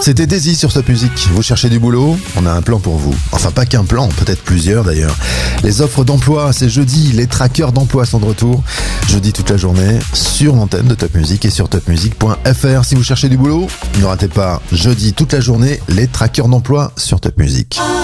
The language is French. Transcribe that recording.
C'était Daisy sur Top Music. Vous cherchez du boulot? On a un plan pour vous. Enfin, pas qu'un plan, peut-être plusieurs d'ailleurs. Les offres d'emploi, c'est jeudi. Les trackers d'emploi sont de retour. Jeudi toute la journée sur l'antenne de Top Music et sur topmusic.fr. Si vous cherchez du boulot, ne ratez pas jeudi toute la journée les trackers d'emploi sur Top Music.